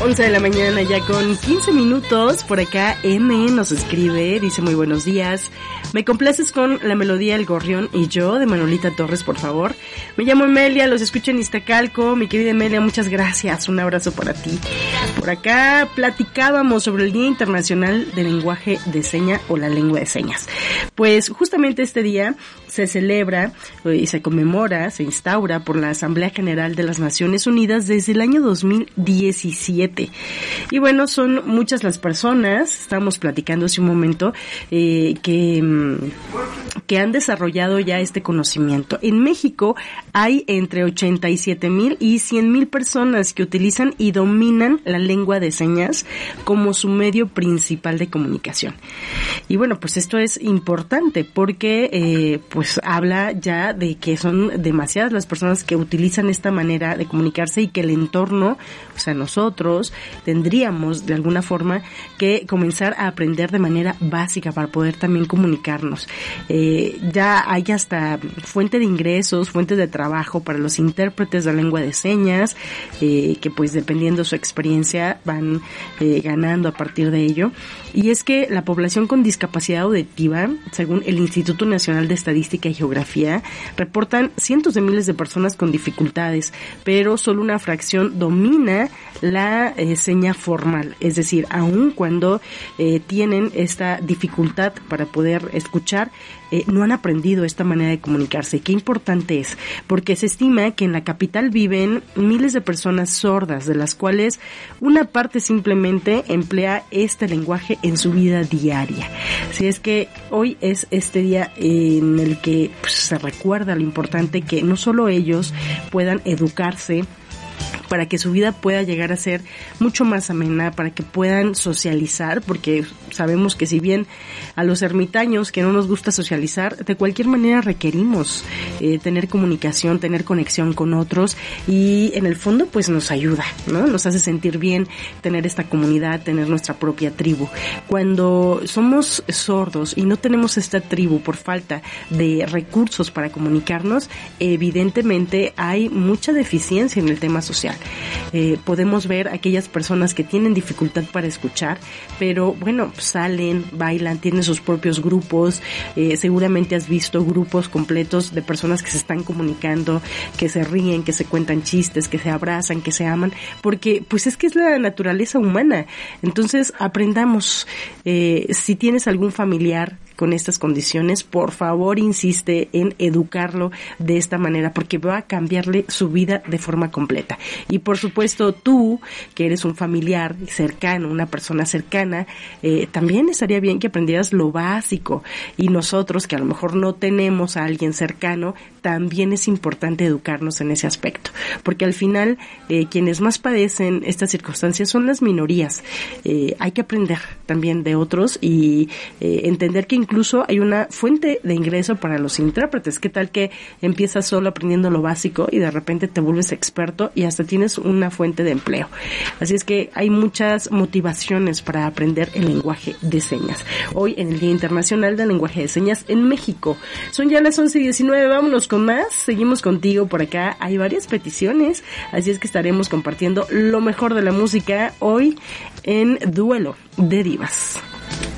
11 de la mañana ya con 15 minutos. Por acá M nos escribe, dice muy buenos días. Me complaces con la melodía El Gorrión y yo de Manolita Torres, por favor. Me llamo Emelia, los escucho en Iztacalco. Mi querida Emelia, muchas gracias. Un abrazo para ti. Por acá platicábamos sobre el Día Internacional del Lenguaje de Seña o la Lengua de Señas. Pues justamente este día se celebra y se conmemora, se instaura por la Asamblea General de las Naciones Unidas desde el año 2017. Y bueno, son muchas las personas, estábamos platicando hace un momento, que han desarrollado ya este conocimiento. En México hay entre 87,000 y 100,000 personas que utilizan y dominan la lengua de señas como su medio principal de comunicación. Y bueno, pues esto es importante porque pues habla ya de que son demasiadas las personas que utilizan esta manera de comunicarse y que el entorno, o sea, nosotros tendríamos de alguna forma que comenzar a aprender de manera básica para poder también comunicarnos. Ya hay hasta fuente de ingresos, fuentes de trabajo para los intérpretes de lengua de señas, que pues dependiendo de su experiencia van ganando a partir de ello. Y es que la población con discapacidad auditiva, según el Instituto Nacional de Estadística y Geografía, reportan cientos de miles de personas con dificultades, pero solo una fracción domina la seña formal, es decir, aun cuando tienen esta dificultad para poder escuchar, no han aprendido esta manera de comunicarse. Qué importante es, porque se estima que en la capital viven miles de personas sordas, de las cuales una parte simplemente emplea este lenguaje en su vida diaria. Así es que hoy es este día en el que pues, se recuerda lo importante que no solo ellos puedan educarse para que su vida pueda llegar a ser mucho más amena, para que puedan socializar, porque sabemos que si bien a los ermitaños que no nos gusta socializar, de cualquier manera requerimos tener comunicación, tener conexión con otros y en el fondo pues nos ayuda, ¿no? Nos hace sentir bien tener esta comunidad, tener nuestra propia tribu. Cuando somos sordos y no tenemos esta tribu por falta de recursos para comunicarnos, evidentemente hay mucha deficiencia en el tema social. Podemos ver aquellas personas que tienen dificultad para escuchar, pero bueno, salen, bailan, tienen sus propios grupos, seguramente has visto grupos completos de personas que se están comunicando, que se ríen, que se cuentan chistes, que se abrazan, que se aman, porque pues es que es la naturaleza humana. Entonces aprendamos, si tienes algún familiar con estas condiciones, por favor insiste en educarlo de esta manera porque va a cambiarle su vida de forma completa. Y por supuesto tú, que eres un familiar cercano, una persona cercana, también estaría bien que aprendieras lo básico. Y nosotros, que a lo mejor no tenemos a alguien cercano, también es importante educarnos en ese aspecto. Porque al final, quienes más padecen estas circunstancias son las minorías. Hay que aprender también de otros y entender que incluso hay una fuente de ingreso para los intérpretes. ¿Qué tal que empiezas solo aprendiendo lo básico y de repente te vuelves experto y hasta tienes una fuente de empleo? Así es que hay muchas motivaciones para aprender el lenguaje de señas. Hoy en el Día Internacional del Lenguaje de Señas en México. Son ya las 11:19, vámonos con más. Seguimos contigo por acá. Hay varias peticiones, así es que estaremos compartiendo lo mejor de la música hoy en Duelo de Divas.